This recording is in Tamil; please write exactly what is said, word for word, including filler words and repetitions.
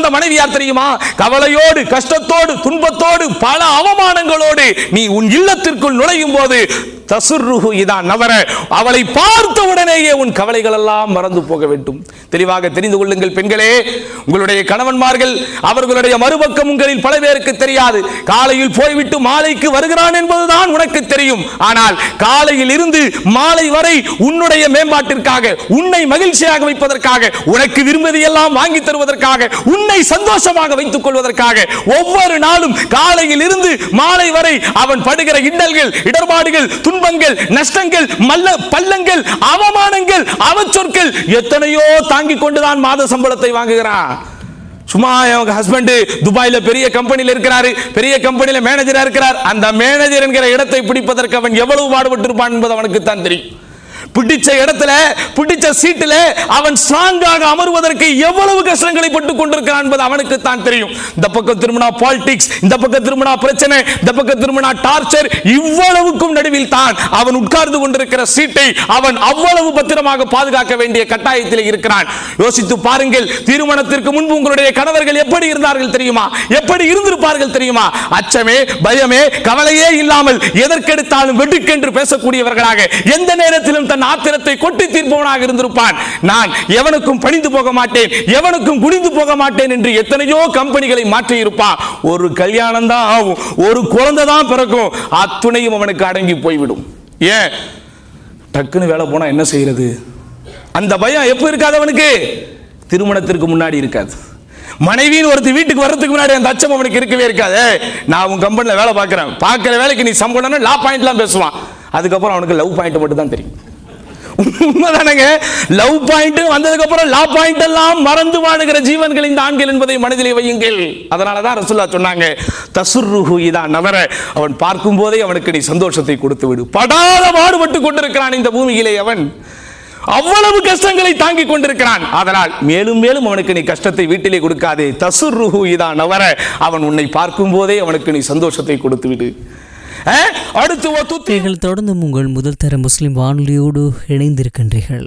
வந்த மனைவி யார் தெரியுமா? கவலையோடு, கஷ்டத்தோடு, துன்பத்தோடு, பல அவமானங்களோடு நீ உன் இல்லத்திற்குள் நுழையும் போது தசுர்ருஹு இதான் நவர, அவளை பார்த்த உடனேயே உன் கவலைகள் எல்லாம் மறந்து போக வேண்டும். தெளிவாக தெரிந்து கொள்ளுங்கள் பெண்களே, உங்களுடைய கணவன்மார்கள் அவர்களுடைய மறுபக்கம் உங்களில் பல பேருக்கு தெரியாது. காலையில் போய்விட்டு மாலைக்கு வருகிறான் என்பதுதான் உனக்கு தெரியும். ஆனால் காலையில் இருந்து மாலை வரை உன்னுடைய மேம்பாட்டிற்காக, உன்னை மகிழ்ச்சியாக வைப்பதற்காக, உனக்கு விரும்புவதையெல்லாம் வாங்கி தருவதற்காக, உன்னை சந்தோஷமாக வைத்துக் கொள்வதற்காக ஒவ்வொரு நாளும் காலையில் இருந்து மாலை வரை அவன் படுகிற இன்னல்கள், இடர்பாடுகள், துன்பங்கள், நஷ்டங்கள், மல்ல பள்ளங்கள், அவமானங்கள், அவச்சொற்கள் எத்தனையோ தாங்கிக் கொண்டுதான் மாத சம்பளத்தை வாங்குகிறான். சும்மா அவங்க ஹஸ்பண்ட் துபாயில பெரிய கம்பெனியில் இருக்கிறாரு, பெரிய கம்பெனியில மேனேஜரா இருக்கிறார். அந்த மேனேஜர் என்கிற இடத்தை பிடிப்பதற்கு அவன் எவ்வளவு பாடுபட்டு இருப்பான் என்பது அவனுக்கு தான் தெரியும். பிடிச்ச இடத்துல, பிடிச்ச சீட்டில் அவன் ஸ்ட்ராங்காக அமர்வதற்கு எவ்வளவு கஷ்டங்களை பட்டுக் கொண்டிருக்கிறான் என்பது அவனுக்கு தான் தெரியும். இந்த பக்கம் திரும்பினா பாலிடிக்ஸ், இந்த பக்கம் திரும்பினா பிரச்சனை, இந்த பக்கம் திரும்பினா டார்ச்சர். இவ்வளவுக்கும் நடுவில் தான் அவன் உட்கார்ந்து கொண்டிருக்கிற சீட்டை அவன் அவ்வளவு பத்திரமாக பாதுகாக்க வேண்டிய கட்டாயத்தில் இருக்கிறான். யோசித்து பாருங்கள், திருமணத்திற்கு முன்பு உங்களுடைய கணவர்கள் எப்படி இருந்தார்கள் தெரியுமா? எப்படி இருந்திருப்பார்கள் தெரியுமா? அச்சமே, பயமே, கவலையே இல்லாமல் எதற்கெடுத்தாலும் வெடுக்கென்று பேசக்கூடியவர்களாக, எந்த நேரத்திலும் தன் ஆத்திரத்தை கொட்டி தீர்ப்பவனாக இருந்திருப்பான். நான் எவனுக்கும் பணிந்து போக மாட்டேன், எவனுக்கும் குனிந்து போக மாட்டேன் என்று எத்தனையோ கம்பெனிகளை மாற்றி இருப்பான். ஒரு கல்யாணம் தான் ஆகும், ஒரு குழந்தை தான் பிறக்கும், அத்துணையும் அவனுக்கு அடங்கி போய்விடும். ஏன்? டக்குன்னு வேலை போனா என்ன செய்யறது? அந்த பயம் எப்ப இருக்காது அவனுக்கு? திருமணத்திற்கு முன்னாடி இருக்காது. மனைவியின் ஒருத்தி வீட்டுக்கு வர்றதுக்கு முன்னாடி அந்த அச்சம் அவனுக்கு இருக்கவே இருக்காது. நான் உன் கம்பெனியில் வேலை பார்க்கிறேன், பார்க்கிற வேலைக்கு நீ சம்பளம் லா பாயிண்ட்லாம் பேசுவான். அதுக்கப்புறம் அவனுக்கு லவ் பாயிண்ட் மட்டும் தான் தெரியும். உண்மைதானங்க? லவ் பாயிண்ட் வந்ததுக்கு அப்புறம் லா பாயிண்ட் எல்லாம் மறந்து வாழுகிற ஜீவன்கள் இந்த ஆண்கள் என்பதை மனதிலே வையுங்கள். அதனாலதான் ரசூலுல்லாஹ் சொன்னாங்க, தசுர்ருஹு இதா நவர, அவன் பார்க்கும் போதே அவனுக்கு நீ சந்தோஷத்தை கொடுத்து விடு. படாத பாடுபட்டு கொண்டிருக்கிறான் இந்த பூமியிலே, அவன் அவ்வளவு கஷ்டங்களை தாங்கிக் கொண்டிருக்கிறான். அதனால் மேலும் மேலும் அவனுக்கு நீ கஷ்டத்தை வீட்டிலே கொடுக்காதே. தசுர்ருஹு இதா நவர, அவன் உன்னை பார்க்கும் போதே அவனுக்கு நீ சந்தோஷத்தை கொடுத்து விடு. அடுத்து தொடர்ந்து உங்கள் முதல் தர முஸ்லிம் வானொலியோடு இணைந்திருக்கின்றீர்கள்.